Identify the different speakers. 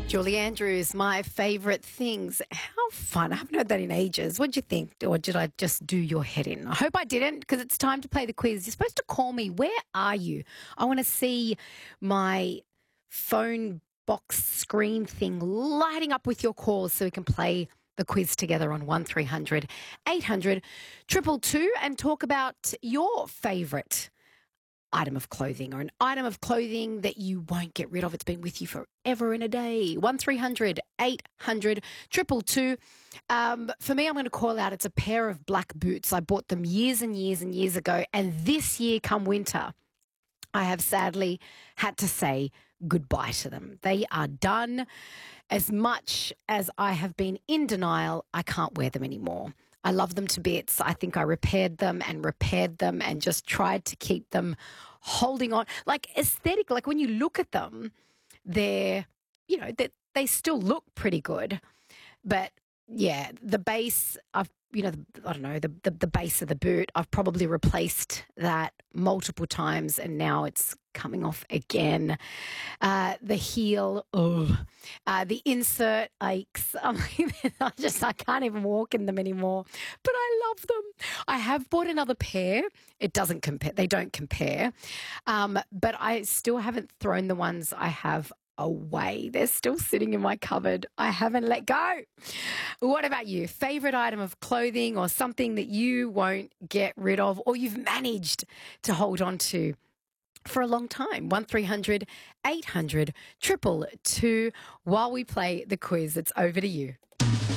Speaker 1: Julie Andrews, my favourite things. How fun. I haven't heard that in ages. What did you think? Or did I just do your head in? I hope I didn't, because it's time to play the quiz. You're supposed to call me. Where are you? I want to see my phone box screen thing lighting up with your calls so we can play the quiz together on 1300 800 222 and talk about your favourite item of clothing or an item of clothing that you won't get rid of. It's been with you forever and a day. 1300 800 222. For me, I'm going to call out, it's a pair of black boots. I bought them years and years and years ago. And this year, come winter, I have sadly had to say goodbye to them. They are done. As much as I have been in denial, I can't wear them anymore. I love them to bits. I think I repaired them and just tried to keep them holding on. Like aesthetic, like when you look at them, they're, they still look pretty good. But yeah, the base, the base of the boot, I've probably replaced that multiple times and now it's coming off again. The heel, the insert aches. I can't even walk in them anymore, but I love them. I have bought another pair. It doesn't compare. They don't compare. But I still haven't thrown the ones I have away. They're still sitting in my cupboard. I haven't let go. What about you? Favorite item of clothing or something that you won't get rid of or you've managed to hold on to for a long time? 1300 800 222 while we play the quiz. It's over to you.